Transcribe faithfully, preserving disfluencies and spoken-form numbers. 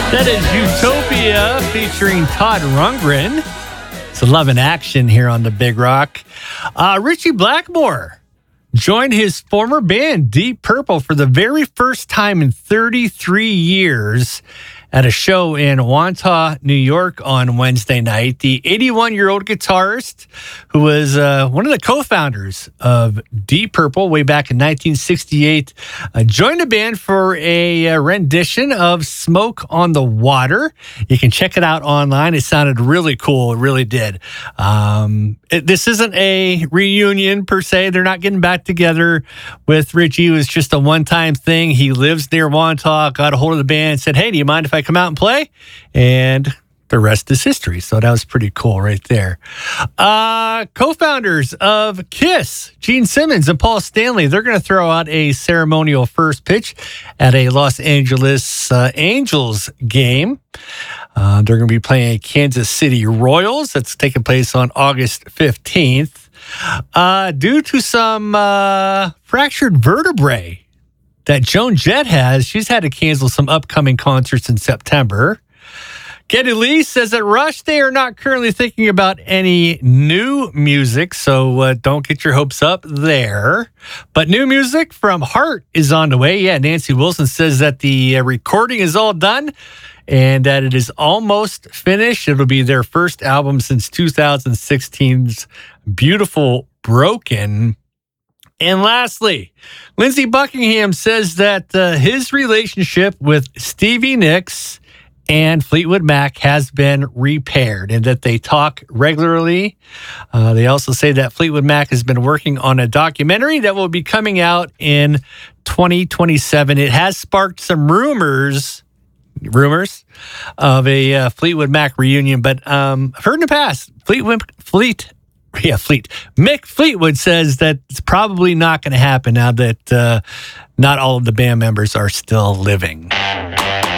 That is Utopia featuring Todd Rundgren. It's Love in Action here on the Big Rock. Uh, Richie Blackmore joined his former band Deep Purple for the very first time in thirty-three years at a show in Wantagh, New York on Wednesday night. The eighty-one-year-old guitarist, who was uh, one of the co-founders of Deep Purple way back in nineteen sixty-eight, uh, joined the band for a uh, rendition of Smoke on the Water. You can check it out online. It sounded really cool. It really did. Um, it, this isn't a reunion per se. They're not getting back together with Richie. It was just a one-time thing. He lives near Wantagh, got a hold of the band, and said, hey, do you mind if I come out and play? And the rest is history. So that was pretty cool right there. Uh, co-founders of KISS, Gene Simmons and Paul Stanley, they're going to throw out a ceremonial first pitch at a Los Angeles uh, Angels game. Uh, they're going to be playing Kansas City Royals. That's taking place on August fifteenth. Uh, due to some uh, fractured vertebrae that Joan Jett has, she's had to cancel some upcoming concerts in September. Geddy Lee says at Rush, they are not currently thinking about any new music, so uh, don't get your hopes up there. But new music from Heart is on the way. Yeah, Nancy Wilson says that the uh, recording is all done and that it is almost finished. It'll be their first album since two thousand sixteen's Beautiful Broken. And lastly, Lindsey Buckingham says that uh, his relationship with Stevie Nicks and Fleetwood Mac has been repaired and that they talk regularly. Uh, they also say that Fleetwood Mac has been working on a documentary that will be coming out in twenty twenty-seven. It has sparked some rumors, rumors of a uh, Fleetwood Mac reunion, but um, I've heard in the past, Fleetwood, Fleet, yeah, Fleet, Mick Fleetwood says that it's probably not going to happen now that uh, not all of the band members are still living.